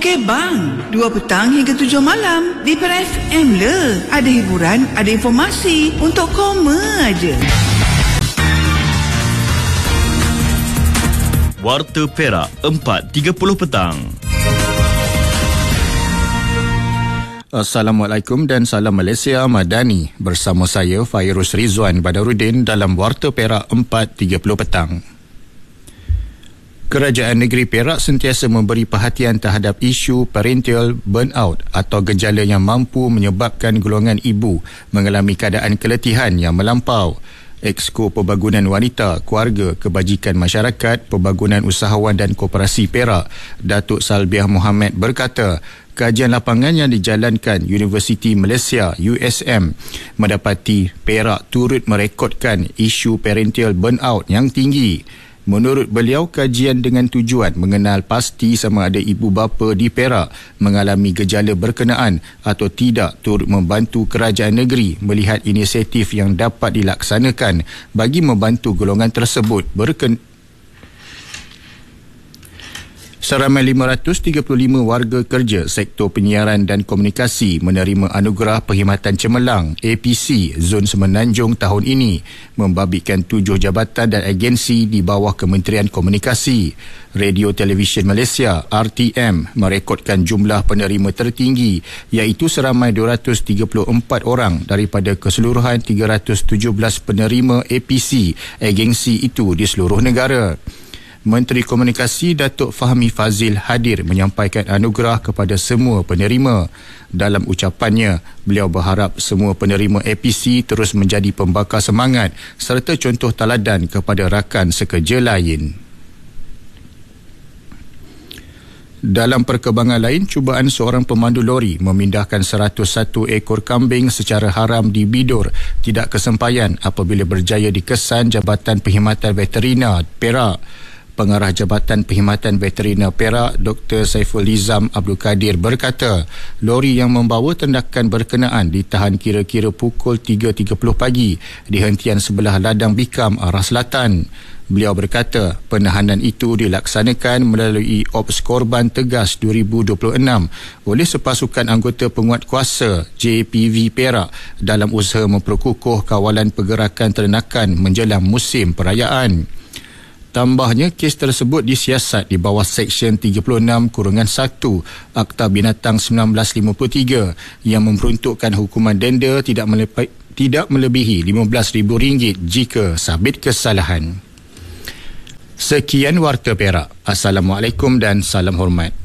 Okey bang, 2 petang hingga 7 malam di Perak FM le. Ada hiburan, ada informasi untuk koma aja. Warta Perak 4.30 petang. Assalamualaikum dan salam Malaysia Madani. Bersama saya Fairuz Rizwan Badarudin dalam Warta Perak 4.30 petang. Kerajaan Negeri Perak sentiasa memberi perhatian terhadap isu parental burnout atau gejala yang mampu menyebabkan golongan ibu mengalami keadaan keletihan yang melampau. Exco Pembangunan Wanita, Keluarga, Kebajikan Masyarakat, Pembangunan Usahawan dan Koperasi Perak, Datuk Salbiah Mohamad berkata, kajian lapangan yang dijalankan Universiti Malaysia USM mendapati Perak turut merekodkan isu parental burnout yang tinggi. Menurut beliau, kajian dengan tujuan mengenal pasti sama ada ibu bapa di Perak mengalami gejala berkenaan atau tidak turut membantu kerajaan negeri melihat inisiatif yang dapat dilaksanakan bagi membantu golongan tersebut Seramai 535 warga kerja sektor penyiaran dan komunikasi menerima anugerah Perkhidmatan Cemerlang APC Zon Semenanjung tahun ini, membabitkan 7 jabatan dan agensi di bawah Kementerian Komunikasi. Radio Televisyen Malaysia RTM merekodkan jumlah penerima tertinggi iaitu seramai 234 orang daripada keseluruhan 317 penerima APC agensi itu di seluruh negara. Menteri Komunikasi Datuk Fahmi Fazil hadir menyampaikan anugerah kepada semua penerima. Dalam ucapannya, beliau berharap semua penerima APC terus menjadi pembakar semangat serta contoh teladan kepada rakan sekerja lain. Dalam perkembangan lain, cubaan seorang pemandu lori memindahkan 101 ekor kambing secara haram di Bidur tidak kesempayan apabila berjaya dikesan Jabatan Perkhidmatan Veterina Perak. Pengarah Jabatan Perkhidmatan Veterina Perak, Dr. Saiful Nizam Abdul Kadir berkata, lori yang membawa tendakan berkenaan ditahan kira-kira pukul 3.30 pagi di hentian sebelah Ladang Bikam arah selatan. Beliau berkata, penahanan itu dilaksanakan melalui Ops Korban Tegas 2026 oleh sepasukan anggota penguatkuasa JPV Perak dalam usaha memperkukuh kawalan pergerakan ternakan menjelang musim perayaan. Tambahnya, kes tersebut disiasat di bawah Seksyen 36-1 Akta Binatang 1953 yang memperuntukkan hukuman denda tidak melebihi RM15,000 jika sabit kesalahan. Sekian Warta Perak. Assalamualaikum dan salam hormat.